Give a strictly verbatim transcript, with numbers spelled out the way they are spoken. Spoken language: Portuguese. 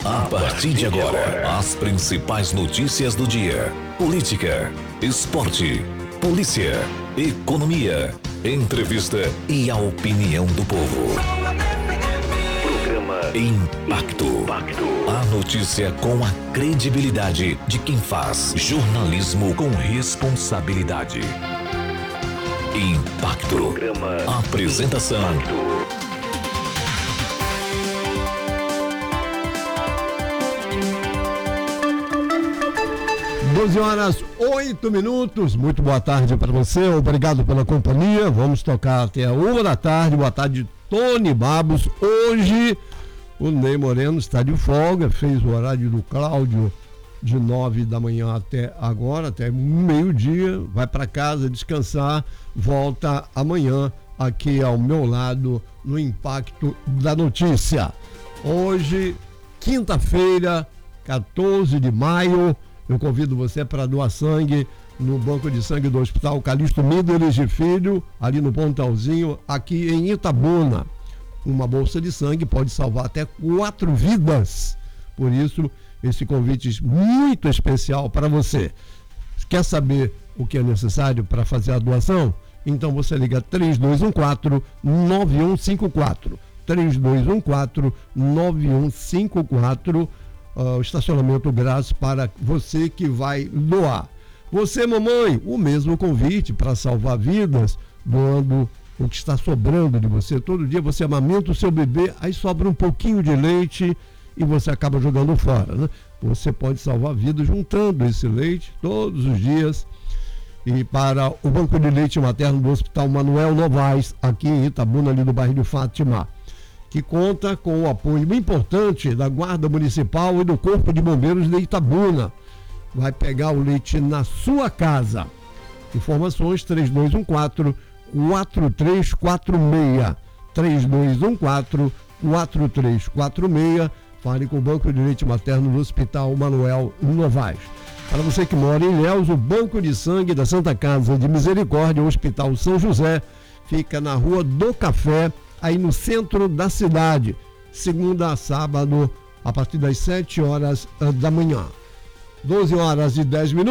A partir de agora, as principais notícias do dia: política, esporte, polícia, economia, entrevista e a opinião do povo. Programa Impacto. A notícia com a credibilidade de quem faz jornalismo com responsabilidade. Impacto. Programa Apresentação. doze horas, oito minutos. Muito boa tarde para você. Obrigado pela companhia. Vamos tocar até a uma da tarde. Boa tarde, Tony Babos. Hoje o Ney Moreno está de folga. Fez o horário do Cláudio de nove da manhã até agora, até meio-dia. Vai para casa descansar. Volta amanhã aqui ao meu lado no Impacto da Notícia. Hoje, quinta-feira, quatorze de maio. Eu convido você para doar sangue no Banco de Sangue do Hospital Calixto Míderes de Filho, ali no Pontalzinho, aqui em Itabuna. Uma bolsa de sangue pode salvar até quatro vidas. Por isso, esse convite muito especial para você. Quer saber o que é necessário para fazer a doação? Então você liga três dois um quatro, nove um cinco quatro. três dois um quatro, nove um cinco quatro. Uh, o estacionamento grátis para você que vai doar. Você, mamãe, o mesmo convite para salvar vidas, doando o que está sobrando de você. Todo dia você amamenta o seu bebê, aí sobra um pouquinho de leite e você acaba jogando fora, né? Você pode salvar vidas juntando esse leite todos os dias. E para o Banco de Leite Materno do Hospital Manuel Novaes, aqui em Itabuna, ali no bairro de Fátima, que conta com o apoio importante da Guarda Municipal e do Corpo de Bombeiros de Itabuna. Vai pegar o leite na sua casa. Informações três dois um quatro, quatro três quatro seis. três dois um quatro, quatro três quatro seis. Fale com o Banco de Leite Materno do Hospital Manuel Novaes. Para você que mora em Ilhéus, o Banco de Sangue da Santa Casa de Misericórdia, o Hospital São José, fica na Rua do Café, aí no centro da cidade, segunda a sábado, a partir das sete horas da manhã. doze horas e dez minutos.